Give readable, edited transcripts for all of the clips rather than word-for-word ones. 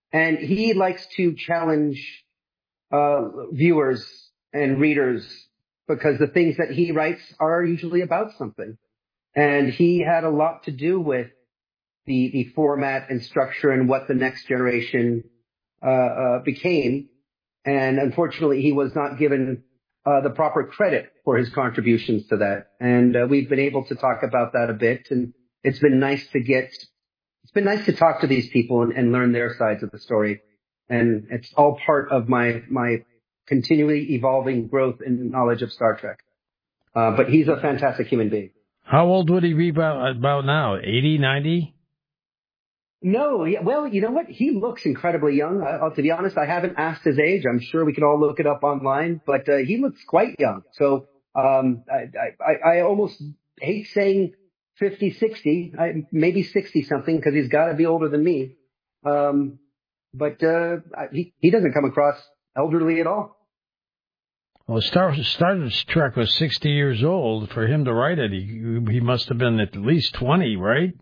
And he likes to challenge viewers and readers because the things that he writes are usually about something. And he had a lot to do with the format and structure and what the next generation became. And unfortunately, he was not given the proper credit for his contributions to that. And we've been able to talk about that a bit. And it's been nice to talk to these people and learn their sides of the story. And it's all part of my continually evolving growth and knowledge of Star Trek. But he's a fantastic human being. How old would he be about now? 80, 90? No, well, you know what? He looks incredibly young. To be honest, I haven't asked his age. I'm sure we could all look it up online, but he looks quite young. So I almost hate saying 50, 60, maybe 60 something, because he's got to be older than me. But he doesn't come across elderly at all. Well, Star Trek was 60 years old. For him to write it, he must have been at least 20, right?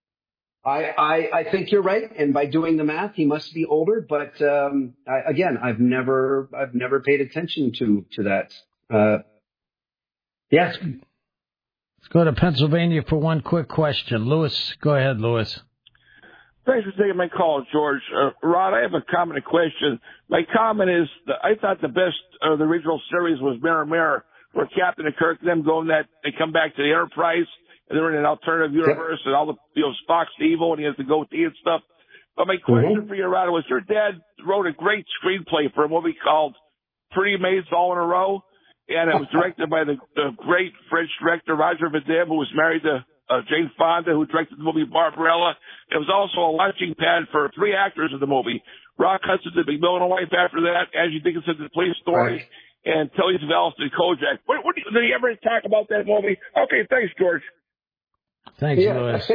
I think you're right, and by doing the math, he must be older. But again, I've never paid attention to that. Yes. Let's go to Pennsylvania for one quick question. Lewis, go ahead, Lewis. Thanks for taking my call, George. Rod, I have a comment and question. My comment is I thought the best of the original series was Mirror, where Captain and Kirk and them go in that they come back to the Enterprise. And they're in an alternative universe, and all the Spock's evil, and he has to go and stuff. But my question for you, Rod, was your dad wrote a great screenplay for a movie called Pretty Maids All in a Row, and it was directed by the great French director Roger Vadim, who was married to Jane Fonda, who directed the movie Barbarella. It was also a launching pad for 3 actors in the movie: Rock Hudson, the McMillan wife after that, Angie Dickinson, the police story, and Telly Savalas, the Kojak. Did he ever talk about that movie? Okay, thanks, George. Thanks, Lewis.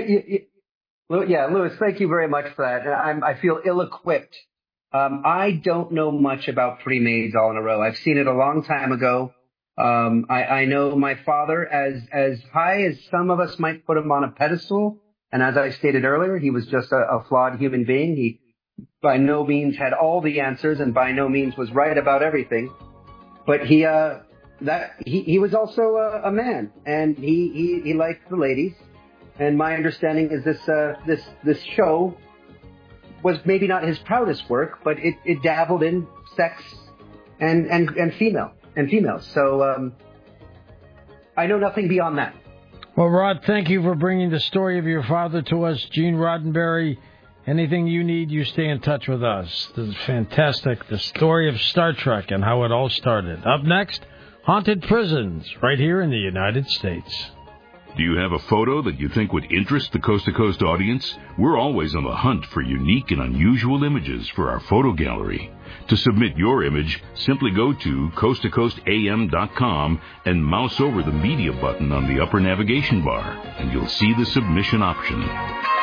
Lewis, thank you very much for that. I feel ill-equipped. I don't know much about Pretty Maids All in a Row. I've seen it a long time ago. I know my father, as high as some of us might put him on a pedestal, and as I stated earlier, he was just a flawed human being. He by no means had all the answers, and by no means was right about everything. But he was also a man, and he liked the ladies. And my understanding is this show was maybe not his proudest work, but it dabbled in sex and females. So I know nothing beyond that. Well, Rod, thank you for bringing the story of your father to us. Gene Roddenberry, anything you need, you stay in touch with us. This is fantastic. The story of Star Trek and how it all started. Up next, haunted prisons right here in the United States. Do you have a photo that you think would interest the Coast to Coast audience? We're always on the hunt for unique and unusual images for our photo gallery. To submit your image, simply go to coasttocoastam.com and mouse over the media button on the upper navigation bar, and you'll see the submission option.